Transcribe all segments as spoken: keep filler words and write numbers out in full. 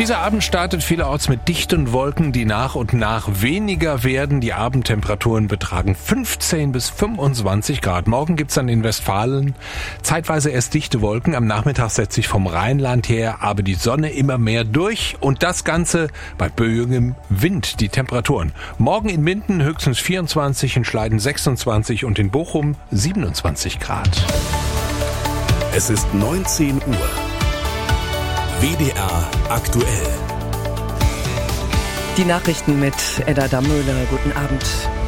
Dieser Abend startet vielerorts mit dichten Wolken, die nach und nach weniger werden. Die Abendtemperaturen betragen fünfzehn bis fünfundzwanzig Grad. Morgen gibt's dann in Westfalen zeitweise erst dichte Wolken. Am Nachmittag setzt sich vom Rheinland her aber die Sonne immer mehr durch. Und das Ganze bei böigem Wind. Die Temperaturen. Morgen in Minden höchstens vierundzwanzig, in Schleiden sechsundzwanzig und in Bochum siebenundzwanzig Grad. Es ist neunzehn Uhr. W D R aktuell. Die Nachrichten mit Edda Dammöhler. Guten Abend.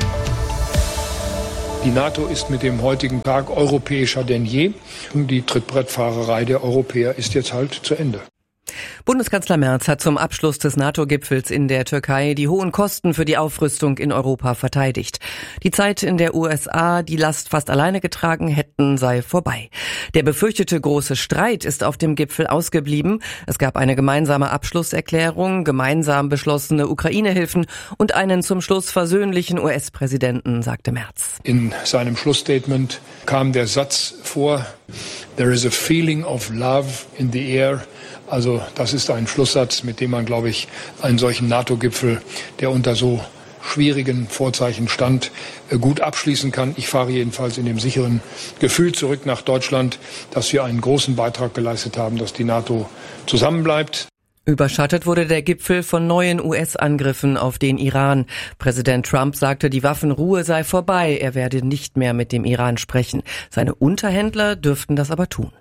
Die NATO ist mit dem heutigen Tag europäischer denn je. Die Trittbrettfahrerei der Europäer ist jetzt halt zu Ende. Bundeskanzler Merz hat zum Abschluss des NATO-Gipfels in der Türkei die hohen Kosten für die Aufrüstung in Europa verteidigt. Die Zeit, in der U S A die Last fast alleine getragen hätten, sei vorbei. Der befürchtete große Streit ist auf dem Gipfel ausgeblieben. Es gab eine gemeinsame Abschlusserklärung, gemeinsam beschlossene Ukraine-Hilfen und einen zum Schluss versöhnlichen U S-Präsidenten, sagte Merz. In seinem Schlussstatement kam der Satz vor, "There is a feeling of love in the air." Also das ist ein Schlusssatz, mit dem man, glaube ich, einen solchen NATO-Gipfel, der unter so schwierigen Vorzeichen stand, gut abschließen kann. Ich fahre jedenfalls in dem sicheren Gefühl zurück nach Deutschland, dass wir einen großen Beitrag geleistet haben, dass die NATO zusammenbleibt. Überschattet wurde der Gipfel von neuen U S-Angriffen auf den Iran. Präsident Trump sagte, die Waffenruhe sei vorbei, er werde nicht mehr mit dem Iran sprechen. Seine Unterhändler dürften das aber tun.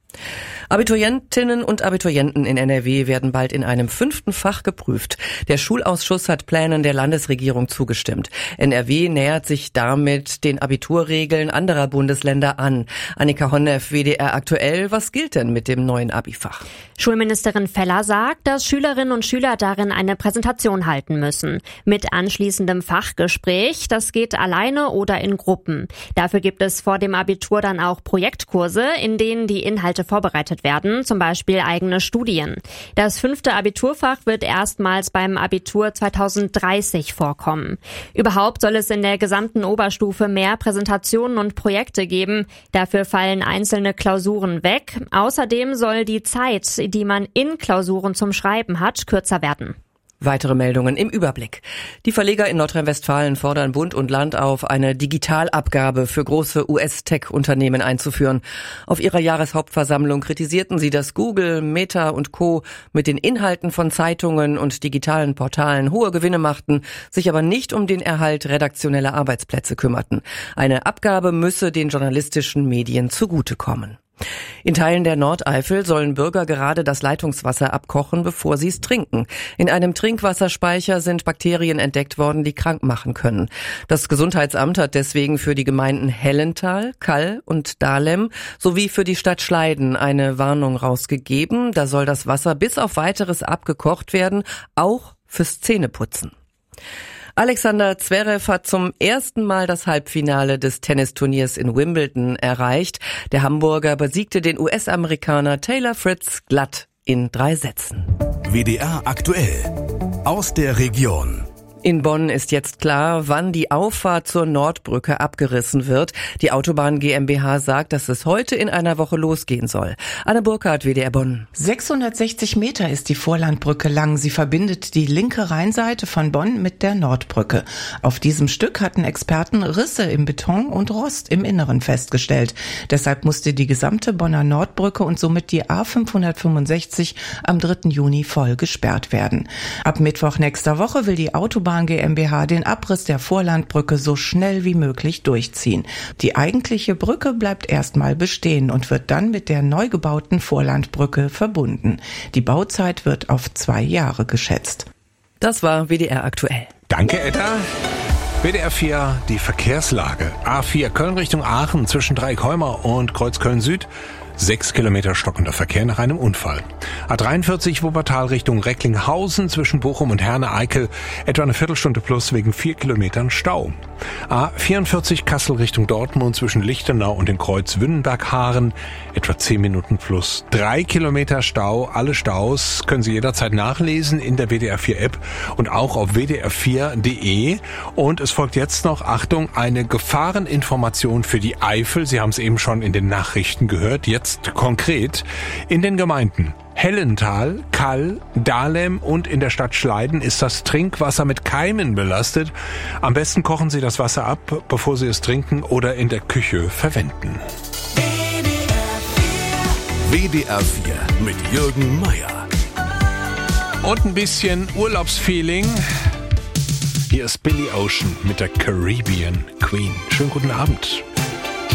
Abiturientinnen und Abiturienten in N R W werden bald in einem fünften Fach geprüft. Der Schulausschuss hat Plänen der Landesregierung zugestimmt. N R W nähert sich damit den Abiturregeln anderer Bundesländer an. Annika Honneff, W D R aktuell. Was gilt denn mit dem neuen Abifach? Schulministerin Feller sagt, dass Schülerinnen und Schüler darin eine Präsentation halten müssen. Mit anschließendem Fachgespräch. Das geht alleine oder in Gruppen. Dafür gibt es vor dem Abitur dann auch Projektkurse, in denen die Inhalte vorbereitet werden, zum Beispiel eigene Studien. Das fünfte Abiturfach wird erstmals beim Abitur zweitausenddreißig vorkommen. Überhaupt soll es in der gesamten Oberstufe mehr Präsentationen und Projekte geben. Dafür fallen einzelne Klausuren weg. Außerdem soll die Zeit, die man in Klausuren zum Schreiben hat, kürzer werden. Weitere Meldungen im Überblick. Die Verleger in Nordrhein-Westfalen fordern Bund und Land auf, eine Digitalabgabe für große U S-Tech-Unternehmen einzuführen. Auf ihrer Jahreshauptversammlung kritisierten sie, dass Google, Meta und Co. mit den Inhalten von Zeitungen und digitalen Portalen hohe Gewinne machten, sich aber nicht um den Erhalt redaktioneller Arbeitsplätze kümmerten. Eine Abgabe müsse den journalistischen Medien zugutekommen. In Teilen der Nordeifel sollen Bürger gerade das Leitungswasser abkochen, bevor sie es trinken. In einem Trinkwasserspeicher sind Bakterien entdeckt worden, die krank machen können. Das Gesundheitsamt hat deswegen für die Gemeinden Hellental, Kall und Dahlem sowie für die Stadt Schleiden eine Warnung rausgegeben. Da soll das Wasser bis auf Weiteres abgekocht werden, auch fürs Zähneputzen. Alexander Zverev hat zum ersten Mal das Halbfinale des Tennisturniers in Wimbledon erreicht. Der Hamburger besiegte den U S-Amerikaner Taylor Fritz glatt in drei Sätzen. W D R aktuell aus der Region. In Bonn ist jetzt klar, wann die Auffahrt zur Nordbrücke abgerissen wird. Die Autobahn GmbH sagt, dass es heute in einer Woche losgehen soll. Anne Burkhardt, W D R Bonn. sechshundertsechzig Meter ist die Vorlandbrücke lang. Sie verbindet die linke Rheinseite von Bonn mit der Nordbrücke. Auf diesem Stück hatten Experten Risse im Beton und Rost im Inneren festgestellt. Deshalb musste die gesamte Bonner Nordbrücke und somit die A fünfhundertfünfundsechzig am dritten Juni voll gesperrt werden. Ab Mittwoch nächster Woche will die Autobahn GmbH den Abriss der Vorlandbrücke so schnell wie möglich durchziehen. Die eigentliche Brücke bleibt erstmal bestehen und wird dann mit der neu gebauten Vorlandbrücke verbunden. Die Bauzeit wird auf zwei Jahre geschätzt. Das war W D R aktuell. Danke, Edda. W D R vier, die Verkehrslage. A vier Köln Richtung Aachen zwischen Dreieckholmer und Kreuz Köln-Süd. Sechs Kilometer stockender Verkehr nach einem Unfall. A dreiundvierzig Wuppertal Richtung Recklinghausen zwischen Bochum und Herne-Eickel etwa eine Viertelstunde plus wegen vier Kilometern Stau. A vierundvierzig Kassel Richtung Dortmund zwischen Lichtenau und dem Kreuz Wünnenberg-Haaren etwa zehn Minuten plus. Drei Kilometer Stau. Alle Staus können Sie jederzeit nachlesen in der W D R vier App und auch auf w d r vier punkt d e. Und es folgt jetzt noch, Achtung, eine Gefahreninformation für die Eifel. Sie haben es eben schon in den Nachrichten gehört. Jetzt Jetzt konkret in den Gemeinden Hellental, Kall, Dahlem und in der Stadt Schleiden ist das Trinkwasser mit Keimen belastet. Am besten kochen Sie das Wasser ab, bevor Sie es trinken oder in der Küche verwenden. W D R vier mit Jürgen Meier. Und ein bisschen Urlaubsfeeling. Hier ist Billy Ocean mit der Caribbean Queen. Schönen guten Abend.